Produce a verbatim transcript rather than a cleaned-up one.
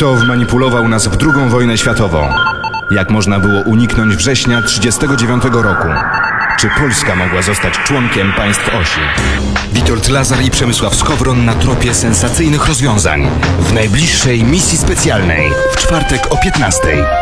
Kto wmanipulował nas w drugą wojnę światową? Jak można było uniknąć września trzydziestego dziewiątego roku? Czy Polska mogła zostać członkiem państw osi? Witold Lazar i Przemysław Skowron na tropie sensacyjnych rozwiązań w najbliższej misji specjalnej w czwartek o piętnastej.